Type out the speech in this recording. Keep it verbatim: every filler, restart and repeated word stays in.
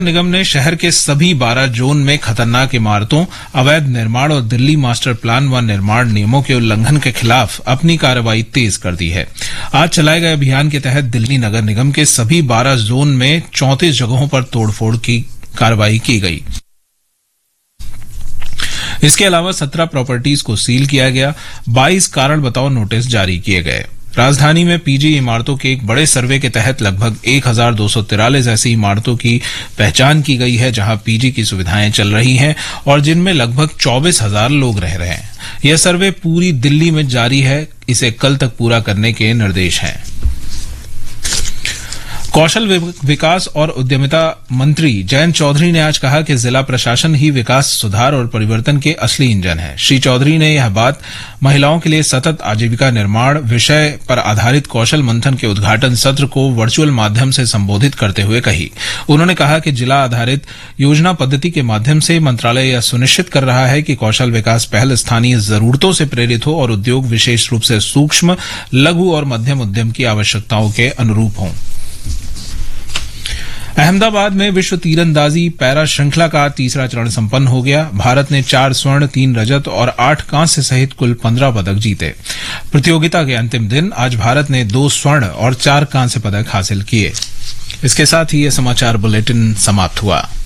निगम ने शहर के सभी बारह जोन में खतरनाक इमारतों, अवैध निर्माण और दिल्ली मास्टर प्लान व निर्माण नियमों के उल्लंघन के खिलाफ अपनी कार्रवाई तेज कर दी है। आज चलाए गए अभियान के तहत दिल्ली नगर निगम के सभी बारह जोन में चौंतीस जगहों पर तोड़फोड़ की कार्रवाई की गई। इसके अलावा सत्रह प्रॉपर्टीज को सील किया गया, बाईस कारण बताओ नोटिस जारी किए गए। राजधानी में पीजी इमारतों के एक बड़े सर्वे के तहत लगभग एक हजार दो सौ तिरालीस ऐसी इमारतों की पहचान की गई है जहां पीजी की सुविधाएं चल रही हैं और जिनमें लगभग चौबीस हजार लोग रह रहे हैं। यह सर्वे पूरी दिल्ली में जारी है, इसे कल तक पूरा करने के निर्देश हैं। कौशल विकास और उद्यमिता मंत्री जयंत चौधरी ने आज कहा कि जिला प्रशासन ही विकास, सुधार और परिवर्तन के असली इंजन है। श्री चौधरी ने यह बात महिलाओं के लिए सतत आजीविका निर्माण विषय पर आधारित कौशल मंथन के उद्घाटन सत्र को वर्चुअल माध्यम से संबोधित करते हुए कही। उन्होंने कहा कि जिला आधारित योजना पद्धति के माध्यम से मंत्रालय यह सुनिश्चित कर रहा है कि कौशल विकास पहल स्थानीय जरूरतों से प्रेरित हो और उद्योग विशेष रूप से सूक्ष्म, लघु और मध्यम उद्यम की आवश्यकताओं के अनुरूप हों। अहमदाबाद में विश्व तीरंदाजी पैरा श्रृंखला का तीसरा चरण संपन्न हो गया। भारत ने चार स्वर्ण, तीन रजत और आठ कांस्य सहित कुल पंद्रह पदक जीते। प्रतियोगिता के अंतिम दिन आज भारत ने दो स्वर्ण और चार कांस्य पदक हासिल किए। इसके साथ ही यह समाचार बुलेटिन समाप्त हुआ।